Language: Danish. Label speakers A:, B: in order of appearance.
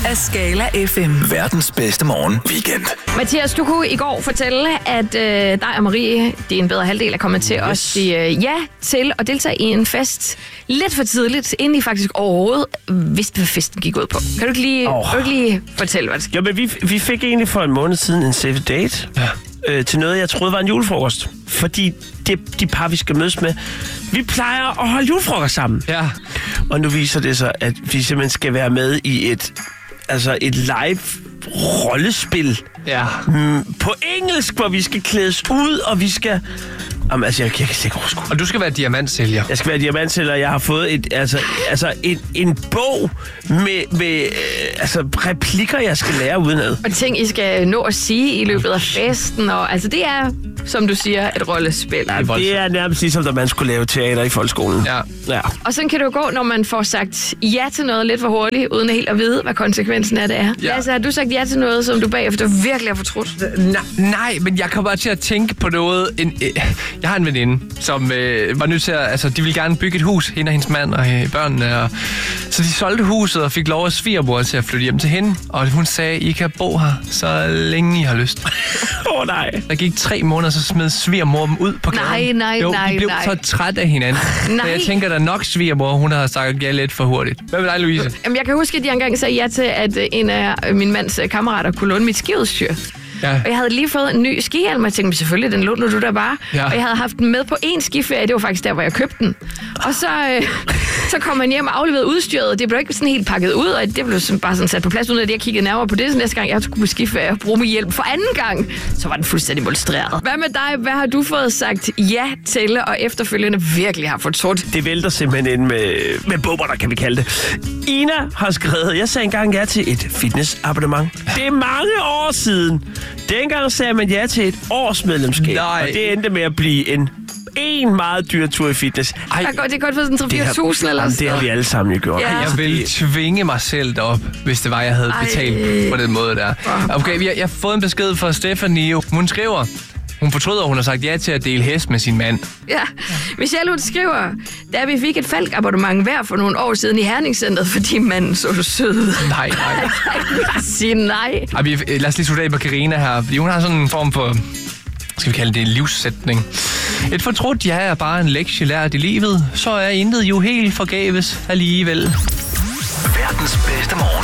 A: af Skala FM.
B: Verdens bedste morgen weekend.
C: Mathias, du kunne i går fortælle, at dig og Marie, din bedre halvdel, er kommet til at sige ja til at deltage i en fest lidt for tidligt, inden I faktisk overhovedet vidste, hvad festen gik ud på. Kan du ikke lige fortælle, hvad det skal?
D: Jo, men vi fik egentlig for en måned siden en save date til noget, jeg troede var en julefrokost. Fordi de par, vi skal mødes med, vi plejer at holde julefrokost sammen.
E: Ja.
D: Og nu viser det sig, at vi simpelthen skal være med i et live rollespil.
E: Ja.
D: På engelsk, hvor vi skal klædes ud, og vi skal... Jamen, altså, jeg kan ikke overskue.
E: Og du skal være diamantsælger.
D: Jeg skal være diamantsælger. Jeg har fået en bog med replikker, jeg skal lære udenad.
C: Og ting, I skal nå at sige i løbet af festen. Og, altså, det er, som du siger, et rollespil.
D: Ja, det er nærmest ligesom, da man skulle lave teater i folkeskolen. Ja. Og
C: sådan kan det jo gå, når man får sagt ja til noget lidt for hurtigt, uden helt at vide, hvad konsekvensen af det er. Ja. Altså, har du sagt ja til noget, som du bagefter virkelig har fortrudt?
E: Nej, men jeg kommer bare til at tænke på noget... Jeg har en veninde, som var nødt til at... Altså, de ville gerne bygge et hus, hende og hendes mand og børnene. Og, så de solgte huset og fik lov af svigermor til at flytte hjem til hende. Og hun sagde, I kan bo her, så længe I har lyst.
D: Nej.
E: Der gik 3 måneder, så smed svigermor dem ud på gaden.
C: Nej.
E: De blev så træt af hinanden. Så jeg tænker, der nok svigermor, hun har sagt ja lidt for hurtigt. Hvad med dig, Louise?
C: Jamen, jeg kan huske, at jeg engang sagde ja til, at en af min mands kammerater kunne låne mit skiudstyr. Ja. Og jeg havde lige fået en ny skihjelm, og jeg tænkte, selvfølgelig, den låner du der bare. Ja. Og jeg havde haft den med på en skiferie, det var faktisk der, hvor jeg købte den. Og så kom man hjem og afleverede udstyret, og det blev ikke sådan helt pakket ud, og det blev bare sådan sat på plads, uden at jeg kiggede nærmere på det. Så næste gang, jeg skulle på skiferie og bruge min hjelm for anden gang, så var den fuldstændig molstreret. Hvad med dig? Hvad har du fået sagt ja til, og efterfølgende virkelig har fortrudt?
D: Det vælter simpelthen ind med bobber, kan vi kalde det. Ina har skrevet, jeg sagde engang ja til et fitnessabonnement. Det er mange år siden. Dengang sagde man ja til et års medlemskab, og det endte med at blive en meget dyr tur i fitness.
C: Det er godt for sådan 3-4.000 eller sådan.
D: Det har vi alle sammen jo gjort.
C: Ja.
E: Jeg ville tvinge mig selv derop, hvis det var, jeg havde betalt på den måde der. Okay, jeg har fået en besked fra Stephanie. Hun skriver, hun fortryder, hun har sagt ja til at dele hest med sin mand.
C: Ja, Michelle, hun skriver, da vi fik et Falk-abonnement hver for nogle år siden i Herningscenteret, fordi manden så sød.
E: Nej.
C: Sige nej.
E: Lad os lige slutte af på Karina her, fordi hun har sådan en form for, skal vi kalde det en livssætning. Et fortrudt ja er bare en lektie lært i livet, så er intet jo helt forgæves alligevel.
B: Verdens bedste morgen.